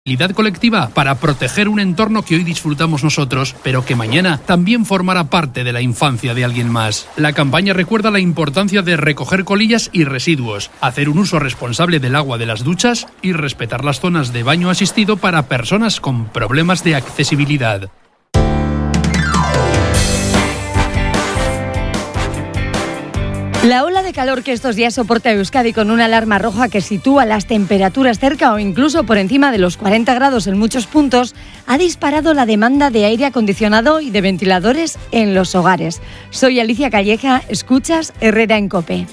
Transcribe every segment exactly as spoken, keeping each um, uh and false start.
colectiva para proteger un entorno que hoy disfrutamos nosotros, pero que mañana también formará parte de la infancia de alguien más. La campaña recuerda la importancia de recoger colillas y residuos, hacer un uso responsable del agua de las duchas y respetar las zonas de baño asistido para personas con problemas de accesibilidad. La ola de calor que estos días soporta Euskadi con una alarma roja que sitúa las temperaturas cerca o incluso por encima de los cuarenta grados en muchos puntos ha disparado la demanda de aire acondicionado y de ventiladores en los hogares. Soy Alicia Calleja, escuchas Herrera en COPE.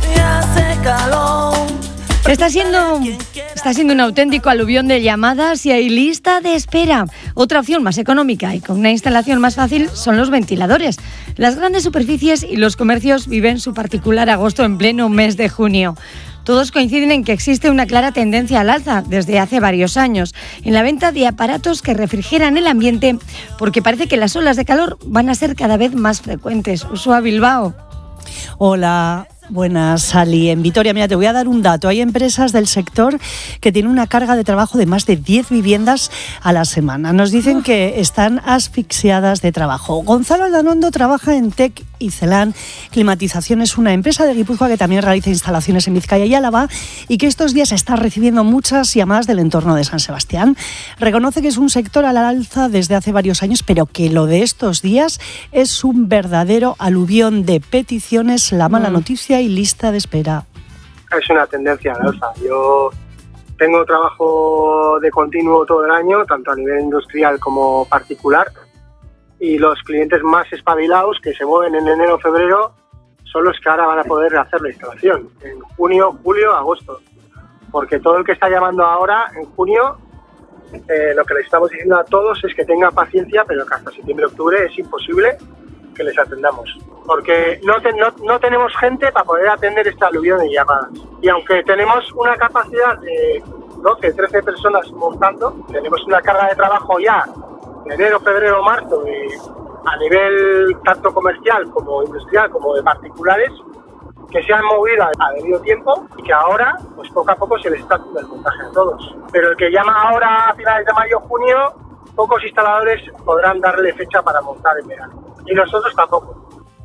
Está siendo, está siendo un auténtico aluvión de llamadas y hay lista de espera. Otra opción más económica y con una instalación más fácil son los ventiladores. Las grandes superficies y los comercios viven su particular agosto en pleno mes de junio. Todos coinciden en que existe una clara tendencia al alza desde hace varios años en la venta de aparatos que refrigeran el ambiente, porque parece que las olas de calor van a ser cada vez más frecuentes. Ursúa Bilbao. Hola. Buenas, Ali. En Vitoria, mira, te voy a dar un dato. Hay empresas del sector que tienen una carga de trabajo de más de diez viviendas a la semana. Nos dicen que están asfixiadas de trabajo. Gonzalo Aldanondo trabaja en Tec y Celan Climatización. Es una empresa de Guipúzcoa que también realiza instalaciones en Vizcaya y Álava y que estos días está recibiendo muchas llamadas del entorno de San Sebastián. Reconoce que es un sector a la alza desde hace varios años, pero que lo de estos días es un verdadero aluvión de peticiones, la mala noticia y lista de espera. Es una tendencia a la alza. Yo tengo trabajo de continuo todo el año, tanto a nivel industrial como particular, y los clientes más espabilados que se mueven en enero o febrero son los que ahora van a poder hacer la instalación, en junio, julio, agosto. Porque todo el que está llamando ahora, en junio, eh, lo que le estamos diciendo a todos es que tenga paciencia, pero que hasta septiembre, octubre es imposible que les atendamos. Porque no, te, no, no tenemos gente para poder atender esta aluvión de llamadas. Y aunque tenemos una capacidad de doce, trece personas montando, tenemos una carga de trabajo ya de enero, febrero, marzo, de, a nivel tanto comercial como industrial como de particulares, que se han movido a debido tiempo y que ahora, pues poco a poco se les está haciendo el montaje a todos. Pero el que llama ahora a finales de mayo, junio, pocos instaladores podrán darle fecha para montar en verano. Y nosotros tampoco.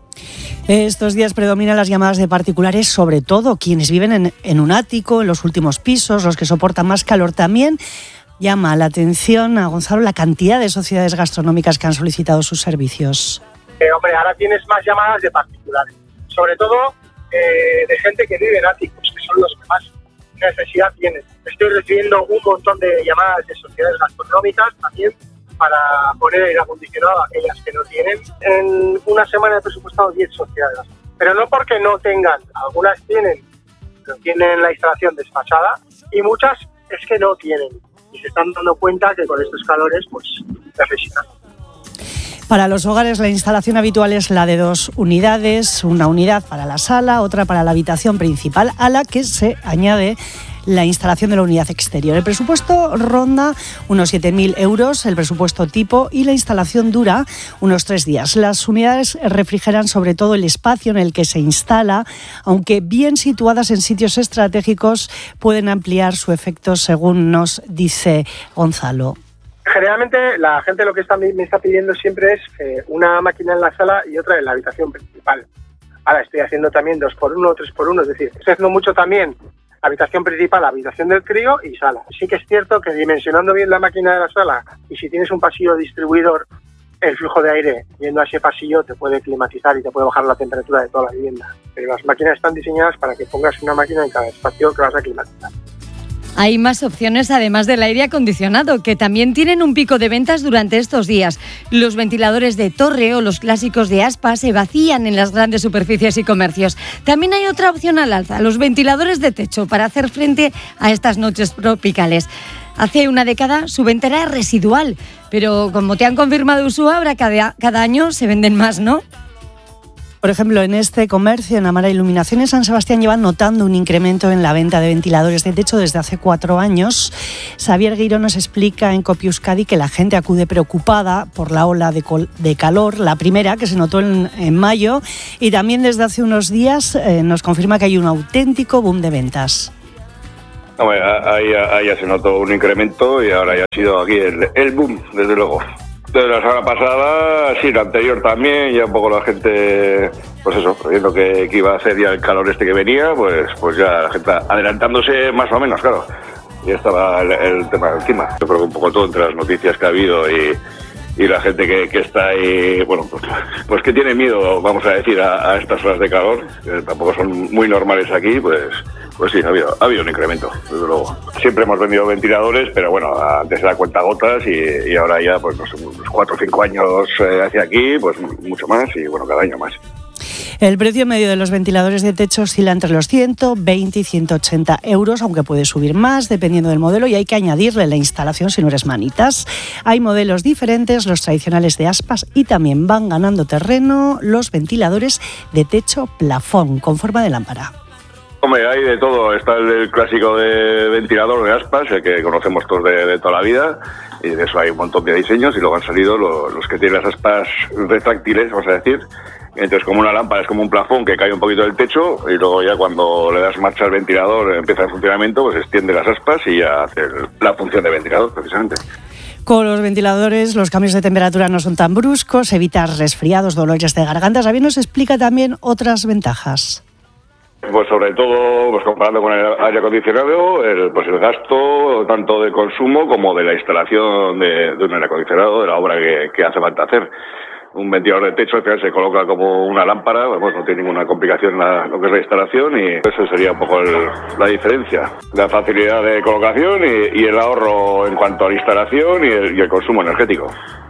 Estos días predominan las llamadas de particulares, sobre todo quienes viven en, en un ático, en los últimos pisos, los que soportan más calor. También llama la atención a Gonzalo la cantidad de sociedades gastronómicas que han solicitado sus servicios. Eh, hombre, ahora tienes más llamadas de particulares, sobre todo eh, de gente que vive en áticos, que son los que más necesidad tienen. Estoy recibiendo un montón de llamadas de sociedades gastronómicas también para poner aire acondicionado a aquellas que no tienen. En una semana he presupuestado diez sociedades, pero no porque no tengan, algunas tienen, pero tienen la instalación despachada y muchas es que no tienen y se están dando cuenta que con estos calores pues necesitan. Para los hogares la instalación habitual es la de dos unidades, una unidad para la sala, otra para la habitación principal, a la que se añade la instalación de la unidad exterior. El presupuesto ronda unos siete mil euros, el presupuesto tipo, y la instalación dura unos tres días. Las unidades refrigeran sobre todo el espacio en el que se instala, aunque bien situadas en sitios estratégicos pueden ampliar su efecto, según nos dice Gonzalo. Generalmente la gente lo que está, me está pidiendo siempre es eh, una máquina en la sala y otra en la habitación principal. Ahora estoy haciendo también dos por uno o tres por uno, es decir, estoy haciendo mucho también habitación principal, habitación del crío y sala. Sí que es cierto que dimensionando bien la máquina de la sala y si tienes un pasillo distribuidor, el flujo de aire yendo a ese pasillo te puede climatizar y te puede bajar la temperatura de toda la vivienda. Pero las máquinas están diseñadas para que pongas una máquina en cada espacio que vas a climatizar. Hay más opciones además del aire acondicionado, que también tienen un pico de ventas durante estos días. Los ventiladores de torre o los clásicos de aspa se vacían en las grandes superficies y comercios. También hay otra opción al alza, los ventiladores de techo, para hacer frente a estas noches tropicales. Hace una década su venta era residual, pero como te han confirmado, Ursúa, ahora cada, cada año se venden más, ¿no? Por ejemplo, en este comercio, en Amara Iluminaciones San Sebastián, llevan notando un incremento en la venta de ventiladores de techo desde hace cuatro años. Xavier Guiro nos explica en COPE Euskadi que la gente acude preocupada por la ola de, col- de calor, la primera que se notó en, en mayo, y también desde hace unos días eh, nos confirma que hay un auténtico boom de ventas. Hombre, ahí, ahí ya se notó un incremento y ahora ya ha sido aquí el, el boom, desde luego. De la semana pasada, sí, la anterior también, ya un poco la gente, pues eso, viendo que, que iba a hacer ya el calor este que venía, pues pues ya la gente adelantándose más o menos, claro. Y estaba el, el tema encima. Yo creo que un poco todo entre las noticias que ha habido y, y la gente que, que está ahí, bueno, pues, pues que tiene miedo, vamos a decir, a, a estas horas de calor, que tampoco son muy normales aquí, pues... Pues sí, ha habido, ha habido un incremento, desde luego. Siempre hemos vendido ventiladores, pero bueno, antes era cuentagotas y, y ahora ya, pues no sé, unos cuatro o cinco años eh, hacia aquí, pues mucho más y bueno, cada año más. El precio medio de los ventiladores de techo oscila entre los ciento veinte y ciento ochenta euros, aunque puede subir más dependiendo del modelo y hay que añadirle la instalación si no eres manitas. Hay modelos diferentes, los tradicionales de aspas y también van ganando terreno los ventiladores de techo plafón con forma de lámpara. Hombre, hay de todo. Está el, el clásico de ventilador de aspas, el que conocemos todos de, de toda la vida, y de eso hay un montón de diseños, y luego han salido los, los que tienen las aspas retráctiles, vamos a decir. Entonces, como una lámpara, es como un plafón que cae un poquito del techo, y luego ya cuando le das marcha al ventilador, empieza el funcionamiento, pues extiende las aspas y ya hace la función de ventilador, precisamente. Con los ventiladores los cambios de temperatura no son tan bruscos, evitas resfriados, dolores de garganta. Xavier nos explica también otras ventajas. Pues sobre todo, pues comparando con el aire acondicionado, el, pues el gasto tanto de consumo como de la instalación de, de un aire acondicionado, de la obra que, que hace falta hacer. Un ventilador de techo al final se coloca como una lámpara, pues no tiene ninguna complicación en la, lo que es la instalación y eso sería un poco el, la diferencia. La facilidad de colocación y, y el ahorro en cuanto a la instalación y el, y el consumo energético.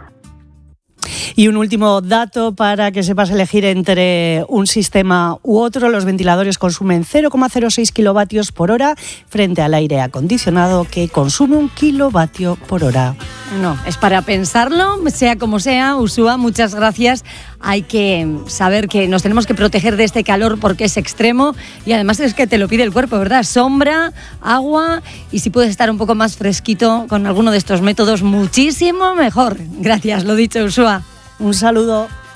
Y un último dato para que sepas elegir entre un sistema u otro. Los ventiladores consumen cero coma cero seis kilovatios por hora frente al aire acondicionado que consume un kilovatio por hora. No, es para pensarlo, sea como sea. Ursúa, muchas gracias. Hay que saber que nos tenemos que proteger de este calor porque es extremo y además es que te lo pide el cuerpo, ¿verdad? Sombra, agua y si puedes estar un poco más fresquito con alguno de estos métodos, muchísimo mejor. Gracias, lo dicho, Ursúa. Un saludo.